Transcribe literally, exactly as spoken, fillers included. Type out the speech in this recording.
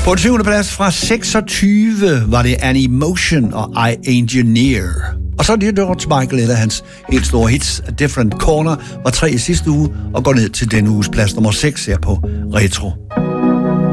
På en syvende plads fra seksogtyve var det Animotion og I Engineer. Og så er det George Michael, eller hans helt store hits, A Different Corner, var tre i sidste uge og går ned til denne uges plads nummer seks her på Retro